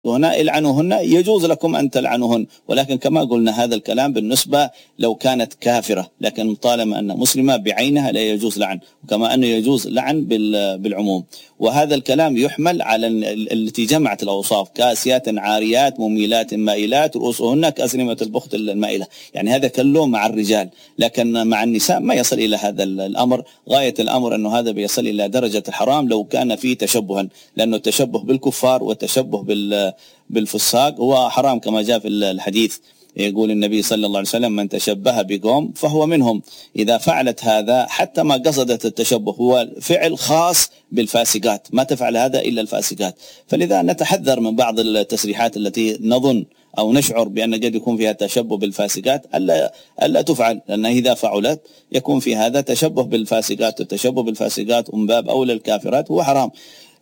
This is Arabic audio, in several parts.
هنا العنوهن، يجوز لكم أن تلعنوهن، ولكن كما قلنا هذا الكلام بالنسبة لو كانت كافرة، لكن طالما أن مسلمة بعينها لا يجوز لعن، وكما أنه يجوز لعن بالعموم. وهذا الكلام يحمل على التي جمعت الأوصاف: كاسيات عاريات مميلات مائلات رؤوسهن كأسنمة البخت المائلة. يعني هذا كله مع الرجال، لكن مع النساء ما يصل إلى هذا الأمر. غاية الأمر أنه هذا بيصل إلى درجة الحرام لو كان فيه تشبها، لأنه التشبه بالكفار والتشبه بالفساق هو حرام، كما جاء في الحديث يقول النبي صلى الله عليه وسلم: من تشبه بقوم فهو منهم. إذا فعلت هذا حتى ما قصدت التشبه، هو فعل خاص بالفاسقات، ما تفعل هذا إلا الفاسقات. فلذا نتحذر من بعض التسريحات التي نظن أو نشعر بأن قد يكون فيها تشبه بالفاسقات ألا تفعل، لأن إذا فعلت يكون في هذا تشبه بالفاسقات، والتشبه بالفاسقات من باب أولى الكافرات هو حرام.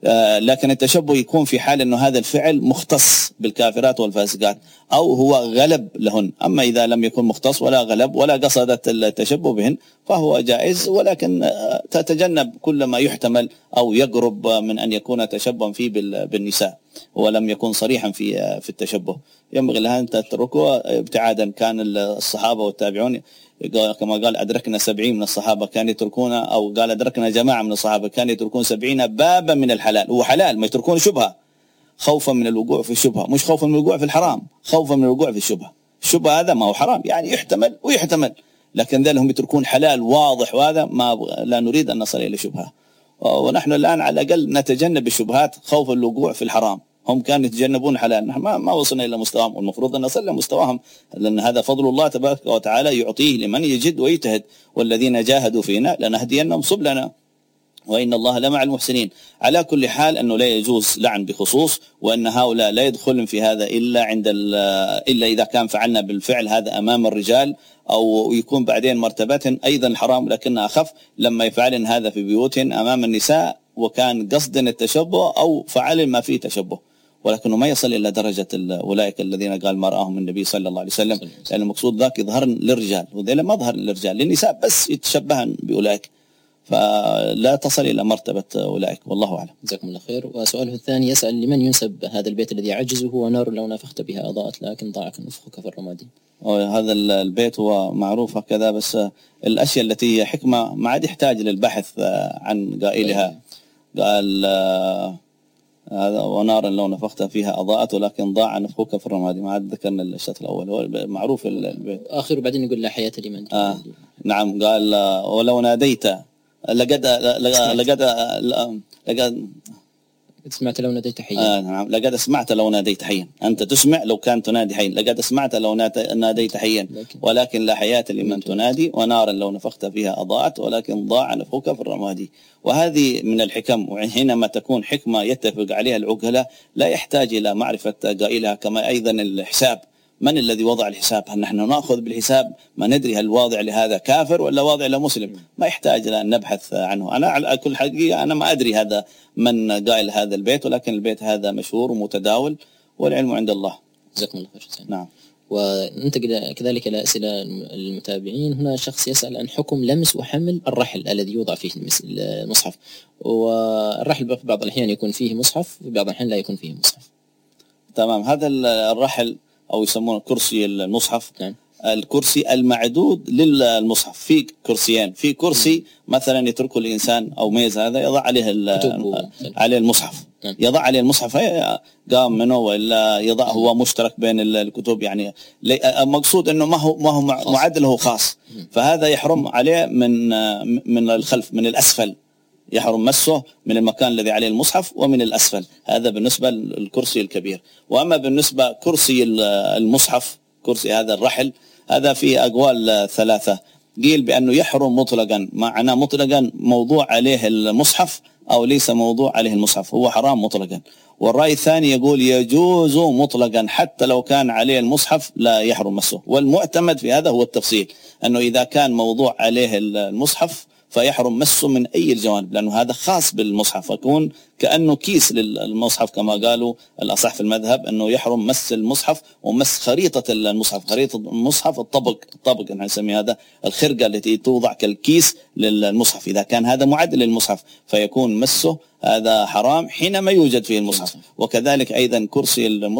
لكن التشبه يكون في حال أنه هذا الفعل مختص بالكافرات والفاسقات أو هو غلب لهن. أما إذا لم يكن مختص ولا غلب ولا قصدت التشبه بهن فهو جائز، ولكن تتجنب كل ما يحتمل أو يقرب من أن يكون تشبها فيه بالنساء ولم يكن صريحا في التشبه. ينبغي لها أن تتركه ابتعادا. كان الصحابة والتابعون كما قال: أدركنا 70 من الصحابة كانوا يتركون، أو قال أدركنا جماعة من الصحابة كانوا يتركون 70 بابا من الحلال. هو حلال، ما يتركون شبهة خوفا من الوقوع في الشبهة، مش خوفا من الوقوع في الحرام، خوفا من الوقوع في الشبهة. الشبهة هذا ما هو حرام، يعني يحتمل ويحتمل، لكن ذلك هم يتركون حلال واضح، وهذا ما لا نريد أن نصل إلى شبهة. ونحن الآن على الأقل نتجنب الشبهات خوف الوقوع في الحرام. هم كانوا يتجنبون حلال، نحن ما وصلنا إلى مستواهم، والمفروض أن نصل إلى مستواهم، لأن هذا فضل الله تبارك وتعالى يعطيه لمن يجد ويجتهد. والذين جاهدوا فينا لنهدينهم سبلنا وإن الله لمع المحسنين. على كل حال أنه لا يجوز لعن بخصوص، وأن هؤلاء لا يدخلون في هذا إلا إذا كان فعلنا بالفعل هذا أمام الرجال، أو يكون بعدين مرتبة أيضا حرام لكنها أخف لما يفعلن هذا في بيوتهم أمام النساء وكان قصدا التشبه أو فعل ما فيه تشبه، ولكنه ما يصل إلى درجة أولئك الذين قال ما رآهم النبي صلى الله عليه وسلم، لأن المقصود ذاك يظهر للرجال، وذيلا ما ظهر للرجال، للنساء بس يتشبهن بأولئك، فلا تصل إلى مرتبة أولئك، والله أعلم. جزاكم الله خير. وسؤاله الثاني يسأل: لمن ينسب هذا البيت الذي عجزه هو نار لو نفخت بها أضاءت لكن ضاع كنفخك في الرمادي؟ هذا البيت هو معروف هكذا، بس الأشياء التي هي حكمة ما عاد يحتاج للبحث عن قائلها. قال هذا: ونارا لو نفخت فيها أضاءت ولكن ضاع نفخك في الرمادي. ما عاد ذكرنا الشطر الأول، هو معروف البيت آخر، بعدين يقول: لا حياة لمن نعم. قال: ولو ناديت لقد سمعت لو ناديت حيا. نعم، لقد سمعت لو ناديت حيا. أنت تسمع لو كان تنادي حيا، لقد سمعت لو ناديت حيا، ولكن لا حياة لمن تنادي، ونارا لو نفخت فيها أضاءت ولكن ضاع نفخك في الرمادي. وهذه من الحكم، وحينما تكون حكمة يتفق عليها العقلاء لا يحتاج إلى معرفة قائلها. كما أيضا الحساب، من الذي وضع الحساب؟ هل نحن نأخذ بالحساب؟ ما ندري هل واضع لهذا كافر ولا واضع لمسلم، ما يحتاج أن نبحث عنه. أنا على كل حقيقة أنا ما أدري هذا من قائل هذا البيت، ولكن البيت هذا مشهور ومتداول والعلم عند الله. جزاكم الله خير. نعم. وننتقل كذلك إلى أسئلة المتابعين. هنا شخص يسأل عن حكم لمس وحمل الرحل الذي يوضع فيه المصحف. والرحل في بعض الأحيان يكون فيه مصحف، في بعض الأحيان لا يكون فيه مصحف. تمام. هذا الرحل أو يسمونه كرسي المصحف. نعم. الكرسي المعدود للمصحف، في كرسيين، في كرسي مثلا يتركه الإنسان أو ميز هذا يضع عليه المصحف. نعم. يضع عليه المصحف قام منه، وإلا يضع هو مشترك بين الكتب، يعني مقصود أنه ما هو معدله خاص. فهذا يحرم عليه من الخلف، من الأسفل، يحرم مسه من المكان الذي عليه المصحف ومن الأسفل. هذا بالنسبة للكرسي الكبير. وأما بالنسبة كرسي المصحف، كرسي هذا الرحل، هذا في أقوال ثلاثة. قيل بأنه يحرم مطلقا، معناه مطلقا موضوع عليه المصحف أو ليس موضوع عليه المصحف، هو حرام مطلقا. والرأي الثاني يقول يجوز مطلقا، حتى لو كان عليه المصحف لا يحرم مسه. والمعتمد في هذا هو التفصيل، أنه إذا كان موضوع عليه المصحف فيحرم مسه من أي الجوانب، لأنه هذا خاص بالمصحف، فيكون كأنه كيس للمصحف كما قالوا الأصح في المذهب، أنه يحرم مس المصحف ومس خريطة المصحف. خريطة المصحف الطبق نحن نسمي هذا الخرقة التي توضع كالكيس للمصحف، إذا كان هذا معدل للمصحف فيكون مسه هذا حرام حينما يوجد فيه المصحف. وكذلك أيضا كرسي